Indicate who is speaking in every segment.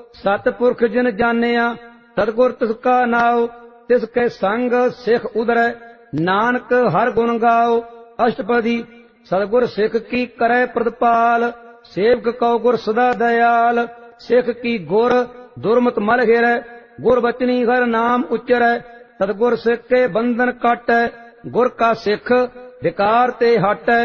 Speaker 1: सतपुरख जिन जानिया, सतगुर तिसका नाव, तिसके संग सिख उदरै, नानक हर गुण गाओ। अष्टपदी। सतगुर सिख की करै प्रतिपाल, सेवक कौ गुर सदा दयाल। सिख की गुर दुर्मत मल हिरै, गुर बचनी हर नाम उच्चरै। सतगुर सिख के बंधन काटै, गुर का सिख विकार ते हटै।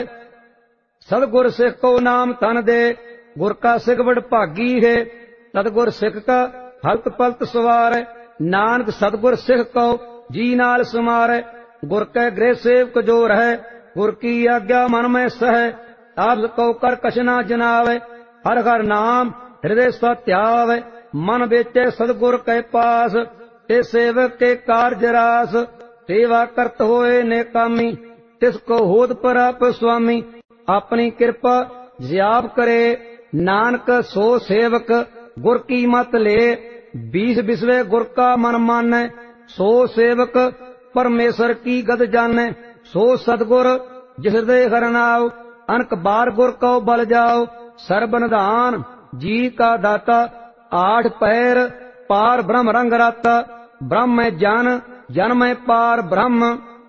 Speaker 1: सतगुर सिख को नाम तन दे, गुर का सिख बड़ भागी है। सतगुर सिख का हलत पलत सवार, नानक सतगुर सिख को जी नाल समारै। गुर कै गृह सेवक जो रहै, गुर की आज्ञा मन में सहै। आपस को कर कछ ना जनावै, हर हर नाम हृदय सत्यावै। मन बेचे सतगुर कै पास, ते सेवक के कारज रास। सेवा करत होए नेकामी, तिसको होत परप स्वामी। अपनी कृपा जियाप करे, नानक सो सेवक गुर की मत ले। बीस बिसवे गुर का मन मानै, सो सेवक परमेश्वर की गद जानै। सो सतगुर जिस हृदय हर नाव, अनक बार गुर को बल जाओ। सर्वनिधान जी का दाता, आठ पैर पार ब्रह्म रंग राता। ब्रह्म में जन, जन में पार ब्रह्म,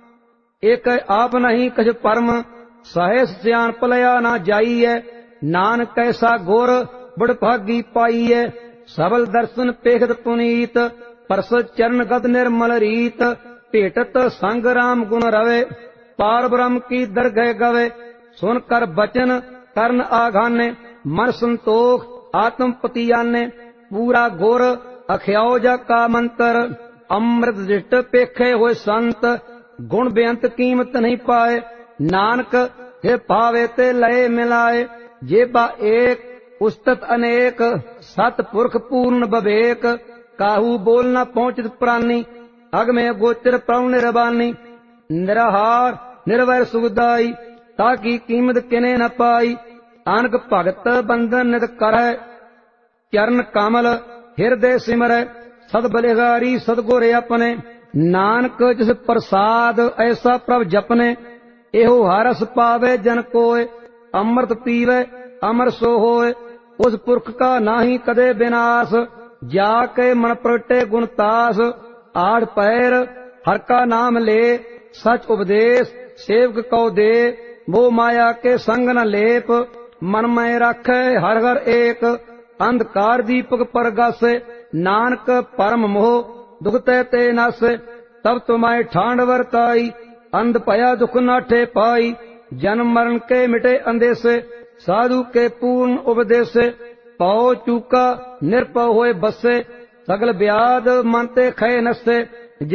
Speaker 1: एक आप नहीं कछ परम। सहेस सियान पलया ना जाइए, नानक कैसा गुर बड़ भागी पाइए। सबल दर्शन पेखत पुनीत, परसद चरण गद निर्मल रीत। भेटत संग राम गुण रवे, पार ब्रह्म की दरगह गवे। सुन कर बचन करन आघाने, मन संतोख आत्म पतियाने। पूरा गुर अख्याओ जा का मंत्र, अमृत दृष्ट पेखे होए संत। गुण बेअंत कीमत नहीं पाए, नानक हे पावे ते लय मिलाए। जेबा एक उस्तत अनेक, सतपुरख पूर्ण बवेक। काहू बोल न पहुंचित प्राणी, अग में गोचर प्रभु निर्बानी। निराहार निर्वैर सुखदाई, ताकि कीमत किने न पाई। अनक भगत बंधन नित करੈ, चरण कमल हृदय सिमरै। सद बलिहारी सतगुर अपने, नानक जिस प्रसाद ऐसा प्रभ जपने। एहो हरस पावे जन कोय, अमृत पीवे अमर सो होय। उस पुरख का नाही कदे विनाश, जाके मन प्रगटे गुणतास। आठ पैर हर का नाम ले, सच उपदेश सेवक को दे। मोह माया के संग न लेप, मन में रखे हर हर एक। अंधकार दीपक परगासे, नानक परम मोह दुख ते नासे। तब तुम्हारे ठांड वरताई, अंध पया दुख नाठे पाई। जन्म मरण के मिटे अंदेसे, साधु के पूर्ण उपदेसे। पौ चूका निरपौ होए बसे, सगल ब्याध मन ते खय नसे।